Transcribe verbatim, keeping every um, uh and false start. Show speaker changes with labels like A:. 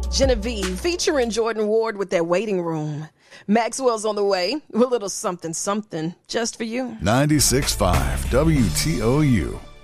A: Genevieve, featuring Jordan Ward with their waiting room. Maxwell's on the way with a little something something just for you.
B: ninety-six point five W T O U.